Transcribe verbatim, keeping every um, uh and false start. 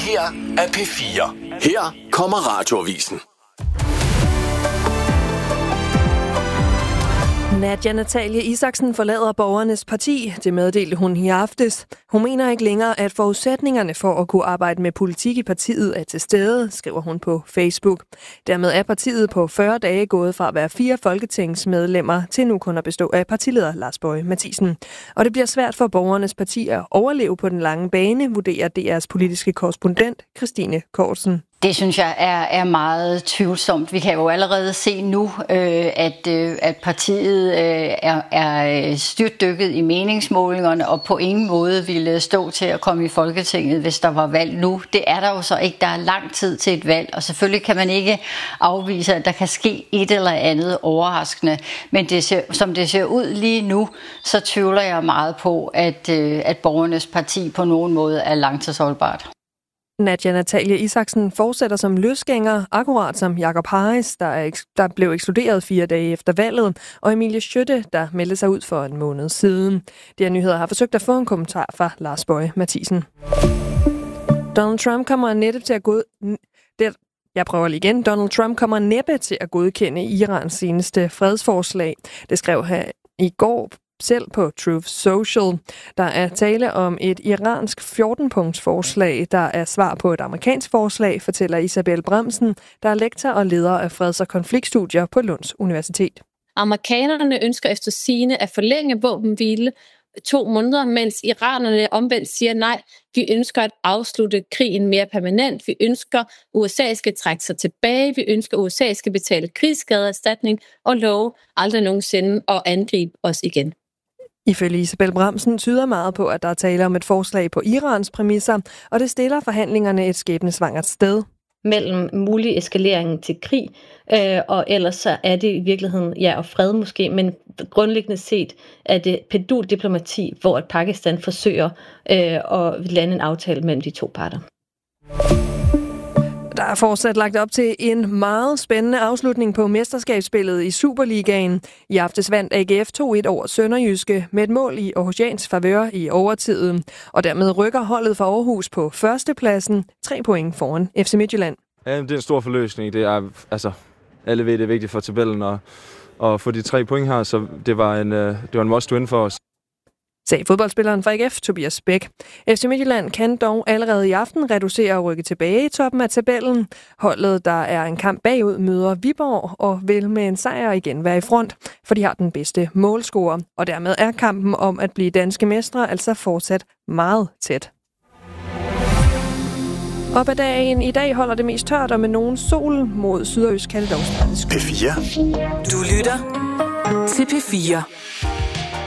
her er P fire. Her kommer Radioavisen. Nadja Natalie Isaksen forlader Borgernes Parti. Det meddelte hun i aftes. Hun mener ikke længere, at forudsætningerne for at kunne arbejde med politik i partiet er til stede, skriver hun på Facebook. Dermed er partiet på fyrre dage gået fra at være fire folketingsmedlemmer til nu kun at bestå af partileder Lars Boje Mathiesen. Og det bliver svært for Borgernes Parti at overleve på den lange bane, vurderer D R's politiske korrespondent Christine Korsen. Det synes jeg er, er meget tvivlsomt. Vi kan jo allerede se nu, øh, at, øh, at partiet øh, er, er styrtdykket i meningsmålingerne og på ingen måde ville stå til at komme i Folketinget, hvis der var valg nu. Det er der jo så ikke. Der er lang tid til et valg, og selvfølgelig kan man ikke afvise, at der kan ske et eller andet overraskende. Men det ser, som det ser ud lige nu, så tvivler jeg meget på, at, øh, at Borgernes Parti på nogen måde er langtidsholdbart. Nadja Natalie Isaksen fortsætter som løsgænger, akkurat som Jakob Harris, der, er, der blev ekskluderet fire dage efter valget, og Emilie Skytte, der meldte sig ud for en måned siden. De her nyheder har forsøgt at få en kommentar fra Lars Boje Mathiesen. Donald Trump kommer næppe til at gå... Jeg prøver lige igen. Donald Trump kommer næppe til at godkende Irans seneste fredsforslag. Det skrev han i går selv på Truth Social. Der er tale om et iransk fjorten-punkts forslag, der er svar på et amerikansk forslag, fortæller Isabel Bremsen, der er lektor og leder af freds- og konfliktstudier på Lunds Universitet. Amerikanerne ønsker efter sigende at forlænge våbenhvile to måneder, mens iranerne omvendt siger nej. Vi ønsker at afslutte krigen mere permanent. Vi ønsker, at U S A skal trække sig tilbage. Vi ønsker, at U S A skal betale krigsskadeerstatning og love aldrig nogensinde at angribe os igen. Ifølge Isabel Bremsen tyder meget på, at der er tale om et forslag på Irans præmisser, og det stiller forhandlingerne et skæbnesvangert sted. Mellem mulig eskalering til krig, øh, og ellers så er det i virkeligheden, ja, og fred måske, men grundlæggende set er det penduldiplomati, hvor at Pakistan forsøger øh, at lande en aftale mellem de to parter. Der er fortsat lagt op til en meget spændende afslutning på mesterskabsspillet i Superligaen. I aftes vandt A G F to et over Sønderjyske med et mål i Aarhusians favør i overtiden. Og dermed rykker holdet fra Aarhus på førstepladsen, tre point foran F C Midtjylland. Ja, det er en stor forløsning. Det er, altså, alle ved, det er vigtigt for tabellen at, at få de tre point her, så det var en, det var en must-win for os. Sagde fodboldspilleren fra A G F, Tobias Bæk. F C Midtjylland kan dog allerede i aften reducere og rykke tilbage i toppen af tabellen. Holdet, der er en kamp bagud, møder Viborg og vil med en sejr igen være i front, for de har den bedste målscorer. Og dermed er kampen om at blive danske mestre altså fortsat meget tæt. Op ad dagen i dag holder det mest tørt og med nogen sol mod sydøst kan det dog stadig P fire. Du lytter til P fire.